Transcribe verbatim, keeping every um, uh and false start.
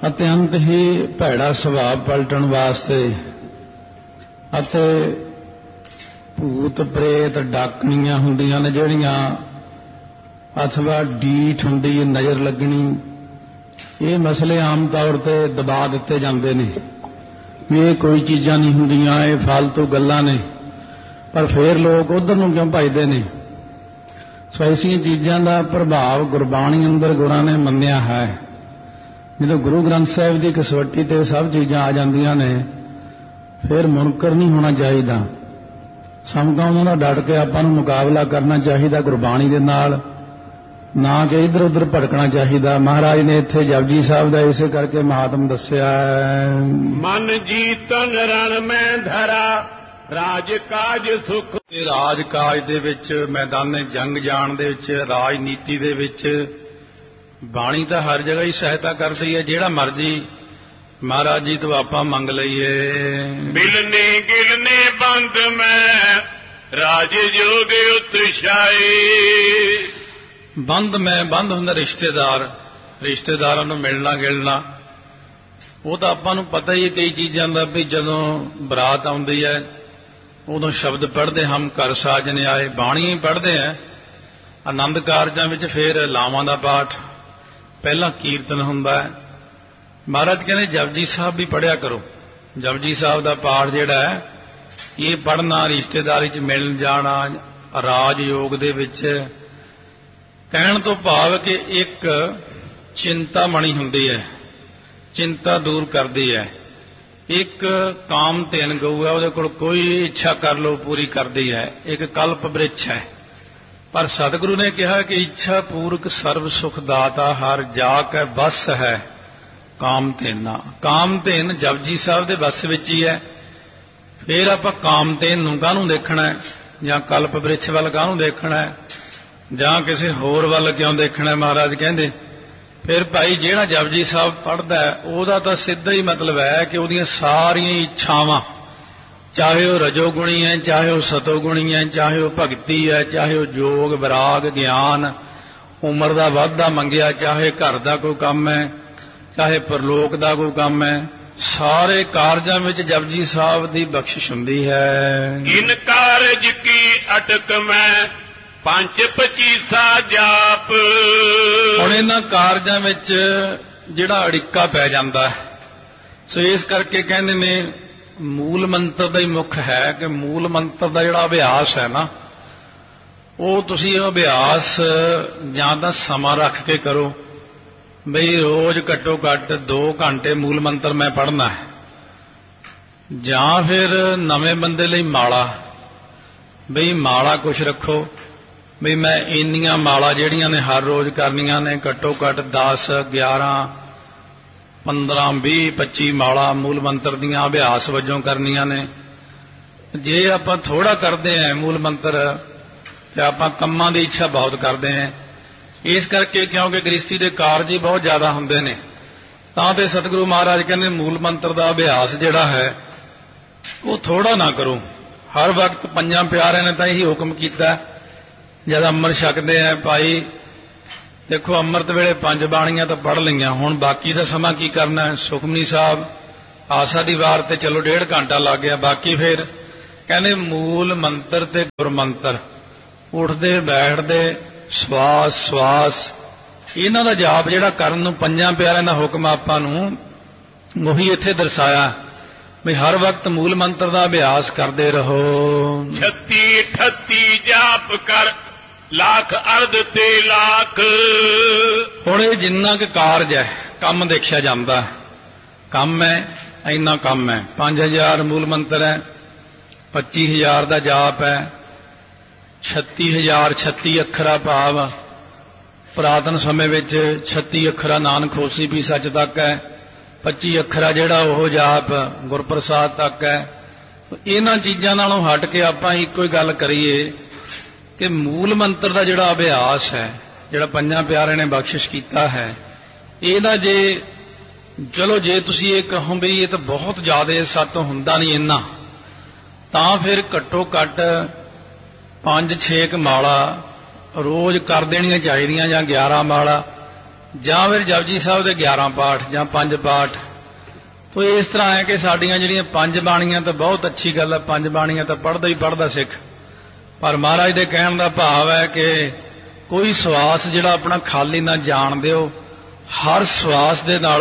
अत्यंत ही भैड़ा सुभाव पलटन वास्ते अते भूत प्रेत डाकणियां हुंदियां ने जिहड़ियां अथवा डीठ हुंदी नज़र लगनी, ये मसले आम तौर पर दबा दिते जांदे ने भी ये कोई चीज़ां नहीं हुंदियां, ये फालतू गल्लां ने, पर फिर लोग उधर नूं क्यों भजदे ने। सो ऐसियां चीज़ां दा प्रभाव गुरबाणी अंदर गुरां ने मन्निया है। जो गुरु ग्रंथ साहिब की कसवट्टी ते सब चीज़ां आ जांदियां ने फिर मुनकर नहीं होना चाहिए, समझा उन्होंने डट के आपां नूं मुकाबला करना चाहिए गुरबाणी दे नाल, ना कि इधर उधर भटकना चाहिए। महाराज ने इत्थे जपजी साहब का इसे करके महात्म दस्सिया मन जीतन रण में धरा राज काज सुख। राज काज दे विच मैदाने जंग जाण दे विच राजनीति दे विच बाणी तो हर जगह ही सहायता करती है। जिहड़ा मर्जी महाराज जी तो आपां मंग लईए। मिलने गिलने बंद में राज जोग उत्साही। बंद में बंद हुंदा रिश्तेदार, रिश्तेदारां नूं मिलना गिलना वो तो आपां नूं पता ही है कई चीज़ां दा भी जदों बरात आउंदी है उदों शब्द पढ़ते हम घर साजने आए, बाणी ही पढ़ते हैं। आनंद कारजां विच फिर लावां दा पाठ, पहला कीर्तन हुंदा है। महाराज कहते जपजी साहब भी पढ़िया करो। जपजी साहब का पाठ जिहड़ा है ये पढ़ना, रिश्तेदारी च मिल जाना, राज योग दे विच कहण तो भाव कि एक चिंता मणी हुंदी है, चिंता दूर करदी है। एक काम तेन गऊ है, उहदे कोल कोई इच्छा कर लो पूरी करदी है। एक कल्प वृक्ष है, पर सतगुरु ने कहा कि इच्छा पूर्वक सर्व सुख दाता हर जाके बस है कामधेना। कामधेन जपजी साहब के बस विच ही है। फिर आपां कामधेन नूं काहनूं देखना है, जां कल्प वृक्ष वल काहनूं देखना है, जां किसी होर वल क्यों देखना है। महाराज कहंदे फिर भाई जिहड़ा जपजी साहब पढ़दा है उहदा तां सिद्धा ही मतलब है कि उहदियां सारियां इच्छावां, चाहे वह रजोगुणी है, चाहे वह सतोगुणी है, चाहे वह भगती है, चाहे वह जोग विराग ज्ञान उम्र का वाधा मंगिया, चाहे घर का कोई काम है, चाहे परलोक का कोई काम है, सारे कारजां विच जपजी साहब की बख्शिश हुंदी है। इन कारज की अटक में पंच पचीसा जाप। हुण इन्हां कारजां विच जिहड़ा अड़िक्का पै जांदा है, सो इस करके कहंदे ने मूल मंत्र का ही मुख है कि मूल मंत्र का जिहड़ा अभ्यास है ना वो तुसीं अभ्यास जां तां समां रख के करो, बई रोज घट्टो घट्ट दो घंटे मूल मंत्र मैं पढ़ना है, जां फिर नवे बंदे लई माला, बई माला कुछ रखो, बई मैं इन्नियां माला जिहड़ियां ने हर रोज करनियां ने घट्टो घट्ट दस ग्यारह पंद्रह भी पच्ची माला मूल मंत्र दियां अभ्यास वजों करनियां ने। जे आपां थोड़ा करते हैं मूल मंत्र तो आपां कम्मां दी इच्छा बहुत करते हैं। इस करके क्योंकि गृहस्थी के कारज ही बहुत ज्यादा हुंदे ने, तां ते सतगुरु महाराज कहंदे मूल मंत्र का अभ्यास जिहड़ा है वो थोड़ा ना करो। हर वक्त पंजां प्यारिਆਂ ने तां यही हुक्म कीता जद अमृत छकते हैं भाई देखो अमृत वेले पंज बाणियां तो पढ़ लईआं, हुण बाकी दा समां की करना है। सुखमनी साहब आसा दी वार ते चलो डेढ़ घंटा लग गया, बाकी फिर कहने मूल मंत्र ते गुरमंत्र उठदे बैठदे श्वास श्वास इन्हां दा जाप जिहड़ा करन नूं पंजां प्यारिਆਂ दा हुक्म आपां नूं ਉਹੀ इत्थे दर्शाया भी हर वक्त मूल मंत्र का अभ्यास करते रहो। छत्ती अठत्ती जाप कर लाख अर्ध ते लाख। हुण ये जिन्ना क कारज है काम देखिया जाता है, काम है इन्ना काम है। पांच हजार मूल मंत्र है, पच्ची हजार का जाप है, छत्ती हजार छत्ती अखरा भाव पुरातन समय विच छत्ती अखरा नानक होसी भी सच तक है, पच्ची अखरा जिहड़ा ओह जाप गुरप्रसाद तक है। इन्हां चीज़ां नालों हट के आपां इक्को ही गल करिए कि मूल मंत्र का जिहड़ा अभ्यास है जिहड़ा पंजां प्यारिਆਂ ने बख्शिश कीता है, इहदा जे चलो जे तुसीं ये कहो भी ये तो बहुत ज़्यादा सत हुंदा नहीं इन्ना, तां फिर घट्टो घट्ट पांच छे क माला रोज़ कर देणियां चाहिदियां जां ग्यारह माला ਜਾਂ ਫਿਰ ਜਪਜੀ ਸਾਹਿਬ ਦੇ ਗਿਆਰਾਂ ਪਾਠ ਜਾਂ ਪੰਜ ਪਾਠ। ਤੋ ਇਸ ਤਰ੍ਹਾਂ ਹੈ ਕਿ ਸਾਡੀਆਂ ਜਿਹੜੀਆਂ ਪੰਜ ਬਾਣੀਆਂ ਤਾਂ ਬਹੁਤ ਅੱਛੀ ਗੱਲ ਹੈ, ਪੰਜ ਬਾਣੀਆਂ ਤਾਂ ਪੜ੍ਹਦਾ ਹੀ ਪੜ੍ਹਦਾ ਸਿੱਖ, ਪਰ ਮਹਾਰਾਜ ਦੇ ਕਹਿਣ ਦਾ ਭਾਵ ਹੈ ਕਿ ਕੋਈ ਸਵਾਸ ਜਿਹੜਾ ਆਪਣਾ ਖਾਲੀ ਨਾ ਜਾਣ ਦਿਓ, ਹਰ ਸਵਾਸ ਦੇ ਨਾਲ